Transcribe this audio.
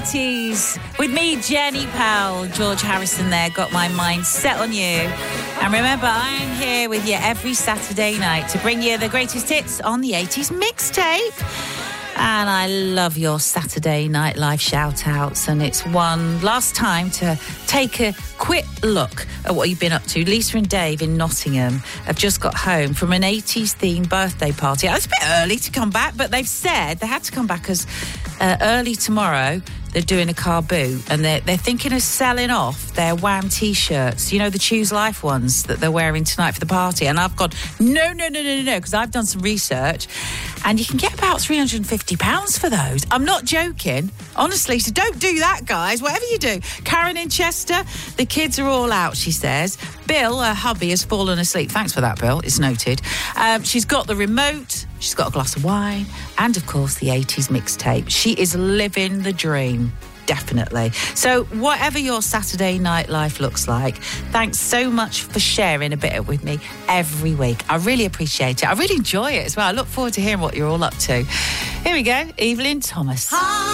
80s with me, Jenny Powell. George Harrison there, got my mind set on you. And remember, I'm here with you every Saturday night to bring you the greatest hits on the 80s mixtape. And I love your Saturday Night Live shout-outs. And it's one last time to take a quick look at what you've been up to. Lisa and Dave in Nottingham have just got home from an 80s-themed birthday party. It's a bit early to come back, but they've said they had to come back because early tomorrow they're doing a car boot, and they're thinking of selling off their Wham T-shirts. You know, the Choose Life ones that they're wearing tonight for the party. And I've gone, no, because I've done some research, and you can get about £350 for those. I'm not joking. Honestly, so don't do that, guys, whatever you do. Karen in Chester, the kids are all out, she says. Bill, her hubby, has fallen asleep. Thanks for that, Bill. It's noted. She's got the remote. She's got a glass of wine and, of course, the 80s mixtape. She is living the dream, definitely. So whatever your Saturday night life looks like, thanks so much for sharing a bit with me every week. I really appreciate it. I really enjoy it as well. I look forward to hearing what you're all up to. Here we go, Evelyn Thomas.